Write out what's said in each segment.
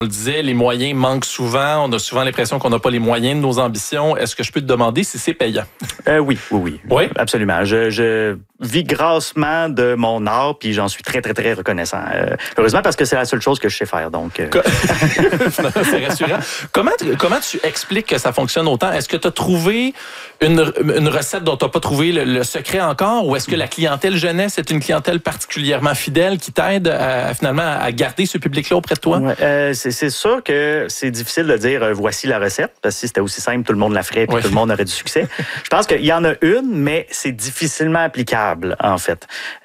On le disait, les moyens manquent souvent. On a souvent l'impression qu'on n'a pas les moyens de nos ambitions. Est-ce que je peux te demander si c'est payant? Oui. Oui, absolument. Je vis grassement de mon art, puis j'en suis très, très, très reconnaissant. Heureusement, parce que c'est la seule chose que je sais faire. Donc, c'est rassurant. Comment tu expliques que ça fonctionne autant? Est-ce que tu as trouvé une recette dont tu n'as pas trouvé le secret encore? Ou est-ce que la clientèle jeunesse est une clientèle particulièrement fidèle qui t'aide finalement à garder ce public-là auprès de toi? Ouais, c'est sûr que c'est difficile de dire voici la recette, parce que si c'était aussi simple, tout le monde la ferait et tout le monde aurait du succès. Je pense qu'il y en a une, mais c'est difficilement applicable, en fait.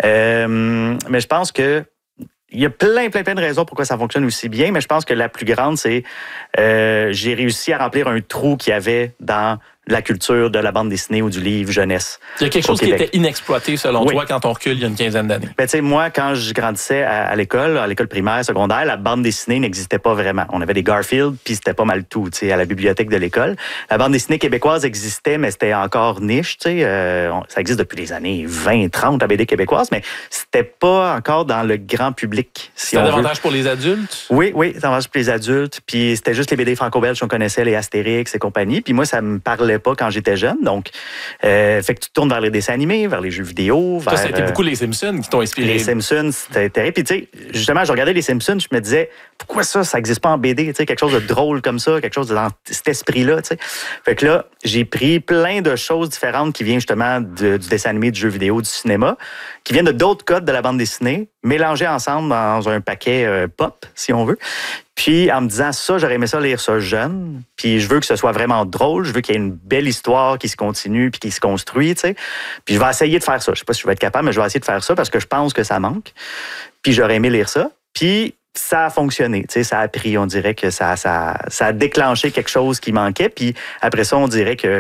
Mais je pense que il y a plein de raisons pourquoi ça fonctionne aussi bien, mais je pense que la plus grande, c'est j'ai réussi à remplir un trou qu'il y avait dans la culture de la bande dessinée ou du livre jeunesse. Il y a quelque chose qui était inexploité, selon toi, quand on recule il y a une quinzaine d'années. Ben, tu sais, moi, quand je grandissais à l'école primaire, secondaire, la bande dessinée n'existait pas vraiment. On avait des Garfield, puis c'était pas mal tout, tu sais, à la bibliothèque de l'école. La bande dessinée québécoise existait, mais c'était encore niche, tu sais. Ça existe depuis les années 20, 30, la BD québécoise, mais c'était pas encore dans le grand public, si on veut. C'était davantage pour les adultes? Oui, davantage pour les adultes. Puis c'était juste les BD franco-belges qu'on connaissait, les Astérix et compagnie. Puis moi, ça me parlait pas quand j'étais jeune. Donc, fait que tu te tournes vers les dessins animés, vers les jeux vidéo. Ça a été beaucoup les Simpsons qui t'ont inspiré. Les Simpsons, c'était terrible. Puis, tu sais, justement, je regardais les Simpsons, je me disais, pourquoi ça n'existe pas en BD? Tu sais, quelque chose de drôle comme ça, quelque chose dans cet esprit-là, tu sais. Fait que là, j'ai pris plein de choses différentes qui viennent justement du dessin animé, du jeu vidéo, du cinéma, qui viennent de d'autres codes de la bande dessinée, mélangés ensemble dans un paquet pop, si on veut. Puis, en me disant ça, j'aurais aimé ça lire ça jeune. Puis, je veux que ce soit vraiment drôle. Je veux qu'il y ait une belle histoire qui se continue puis qui se construit, tu sais. Puis, je vais essayer de faire ça. Je sais pas si je vais être capable, mais je vais essayer de faire ça parce que je pense que ça manque. Puis, j'aurais aimé lire ça. Puis, ça a fonctionné, tu sais, ça a pris. On dirait que ça a déclenché quelque chose qui manquait. Puis, après ça, on dirait que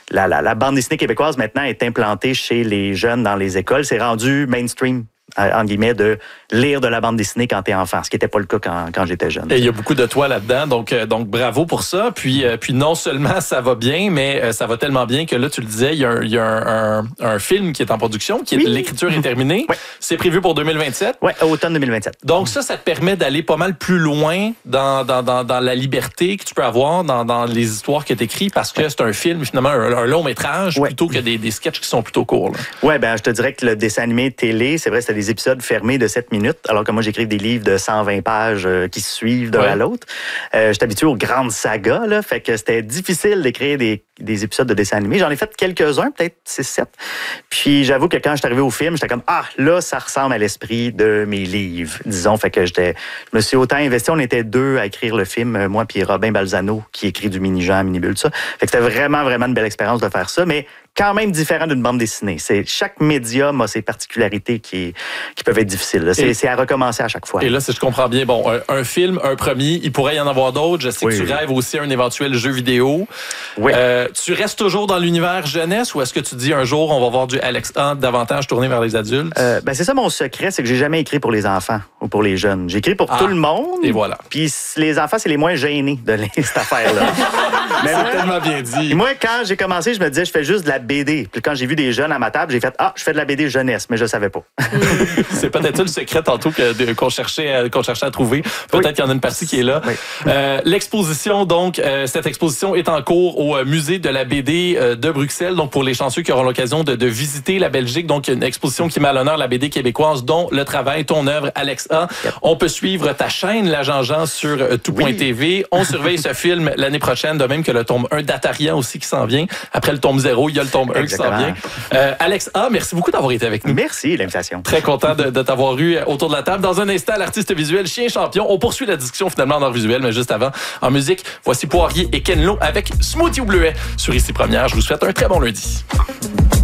la bande dessinée québécoise, maintenant, est implantée chez les jeunes dans les écoles. C'est rendu mainstream, en guillemets, de lire de la bande dessinée quand t'es enfant, ce qui n'était pas le cas quand j'étais jeune. Et il y a beaucoup de toi là-dedans, donc bravo pour ça. Puis non seulement ça va bien, mais ça va tellement bien que là, tu le disais, il y a un film qui est en production, l'écriture est terminée. Oui. C'est prévu pour 2027. Oui, automne 2027. Donc ça te permet d'aller pas mal plus loin dans la liberté que tu peux avoir dans les histoires que tu écris, parce que c'est un film, finalement, un long métrage, plutôt que des sketchs qui sont plutôt courts. Oui, ben je te dirais que le dessin animé télé, c'est vrai, c'était des épisodes fermés de 7 minutes, alors que moi, j'écris des livres de 120 pages qui se suivent d'un à l'autre. Je suis habitué aux grandes sagas, là, fait que c'était difficile d'écrire des épisodes de dessin animé. J'en ai fait quelques-uns, peut-être 6-7. Puis j'avoue que quand je suis arrivé au film, j'étais comme, là, ça ressemble à l'esprit de mes livres, disons. Fait que je me suis autant investi. On était 2 à écrire le film, moi puis Robin Balzano, qui écrit du Mini-Jean, Mini-Bulle, tout ça. Fait que c'était vraiment, vraiment une belle expérience de faire ça, mais quand même différent d'une bande dessinée. Chaque médium a ses particularités qui peuvent être difficiles. C'est à recommencer à chaque fois. Et là, si je comprends bien, bon, un film, un premier, il pourrait y en avoir d'autres. Je sais que tu rêves aussi à un éventuel jeu vidéo. Oui. Tu restes toujours dans l'univers jeunesse, ou est-ce que tu dis un jour, on va voir du Alex Hunt davantage tourné vers les adultes? C'est ça mon secret, c'est que j'ai jamais écrit pour les enfants ou pour les jeunes. J'ai écrit pour tout le monde. Et voilà. Puis les enfants, c'est les moins gênés de cette affaire-là. Mais c'est tellement bien dit. Et moi, quand j'ai commencé, je me disais, je fais juste de la BD. Puis quand j'ai vu des jeunes à ma table, j'ai fait, je fais de la BD jeunesse, mais je savais pas. C'est peut-être ça le secret tantôt qu'on cherchait à trouver. Peut-être qu'il y en a une partie qui est là. Oui. L'exposition, donc, cette exposition est en cours au musée de la BD de Bruxelles. Donc, pour les chanceux qui auront l'occasion de visiter la Belgique, donc une exposition qui met à l'honneur la BD québécoise, dont le travail, ton œuvre, Alex A. Yep. On peut suivre ta chaîne, l'Agent Jean, sur tout.tv. On surveille ce film l'année prochaine, de même que le tome 1 d'Atarian aussi qui s'en vient. Après le tome 0, il y a le tome 1 qui s'en vient. Alex A, merci beaucoup d'avoir été avec nous. Merci, l'invitation. Très content de t'avoir eu autour de la table. Dans un instant, l'artiste visuel Chien Champion. On poursuit la discussion finalement en art visuel, mais juste avant, en musique, voici Poirier et Ken Lo avec Smoothie au bleuet sur Ici Première. Je vous souhaite un très bon lundi.